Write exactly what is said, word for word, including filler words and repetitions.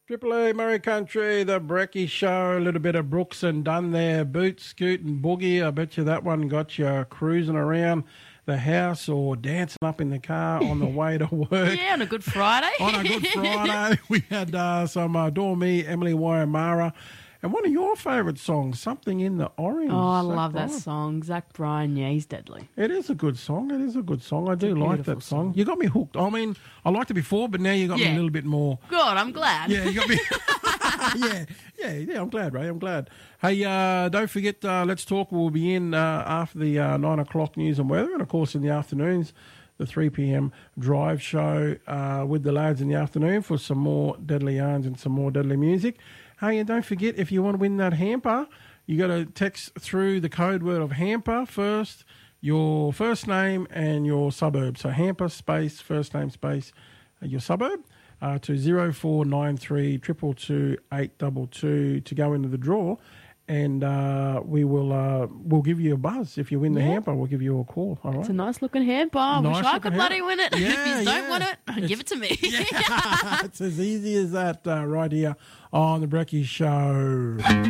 Triple A Murray Country, the Brecky Show, a little bit of Brooks and Dunn there, Boot, Scoot and Boogie. I bet you that one got you cruising around the house or dancing up in the car on the way to work. Yeah, on a Good Friday. on a Good Friday. We had uh, some uh, Dormy, Emily Wyamara, and one of your favourite songs, Something in the Orange. Oh, I Zach love Bryan. that song. Zach Bryan, yeah, he's deadly. It is a good song. It is a good song. I do a like beautiful that song. song. You got me hooked. I mean, I liked it before, but now you got me Yeah. a little bit more. God, I'm glad. Yeah, you got me. yeah, yeah, yeah. I'm glad, Ray. I'm glad. Hey, uh, don't forget, uh, Let's Talk will be in uh, after the uh, nine o'clock news and weather, and of course in the afternoons, the three p.m. drive show uh, with the lads in the afternoon for some more deadly yarns and some more deadly music. Hey, and don't forget, if you want to win that hamper, you got to text through the code word of hamper first, your first name and your suburb. So hamper space, first name space, uh, your suburb. Uh, to zero four nine three two two two eight two two to go into the draw, and uh, we will uh, we'll give you a buzz if you win the Yeah. hamper. We'll give you a call. All right. It's a nice looking hamper. I wish Nice I looking could bloody hamper. win it. Yeah, if you don't yeah. want it, It's- give it to me. It's as easy as that uh, right here on the Brecky Show.